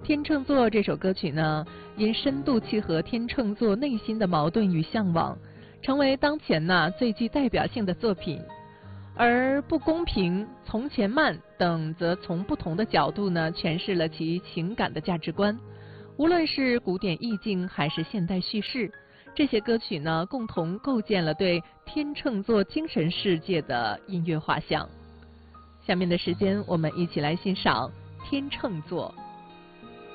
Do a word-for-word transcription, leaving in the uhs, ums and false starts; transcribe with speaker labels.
Speaker 1: 天秤座这首歌曲呢，因深度契合天秤座内心的矛盾与向往，成为当前呢最具代表性的作品。而不公平、从前慢等则从不同的角度呢诠释了其情感的价值观。无论是古典意境还是现代叙事，这些歌曲呢共同构建了对天秤座精神世界的音乐画像。下面的时间，我们一起来欣赏天秤座。